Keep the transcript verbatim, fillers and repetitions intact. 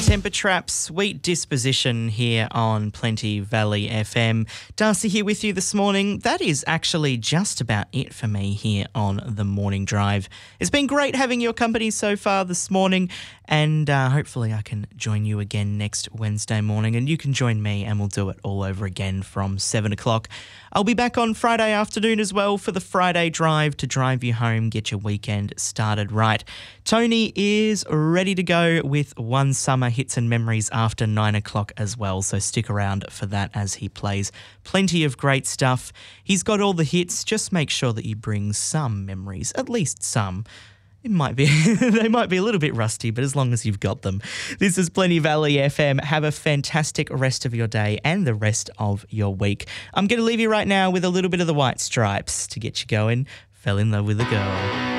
Temper Trap, Sweet Disposition here on Plenty Valley F M. Darcy here with you this morning. That is actually just about it for me here on The Morning Drive. It's been great having your company so far this morning, and uh, hopefully I can join you again next Wednesday morning, and you can join me and we'll do it all over again from seven o'clock. I'll be back on Friday afternoon as well for the Friday drive to drive you home, get your weekend started right. Tony is ready to go with One Summer Hits and Memories after nine o'clock as well, so stick around for that as he plays plenty of great stuff. He's got all the hits, just make sure that you bring some memories, at least some. It might be, they might be a little bit rusty, but as long as you've got them. This is Plenty Valley F M. Have a fantastic rest of your day and the rest of your week. I'm going to leave you right now with a little bit of the White Stripes to get you going. Fell in love with a girl.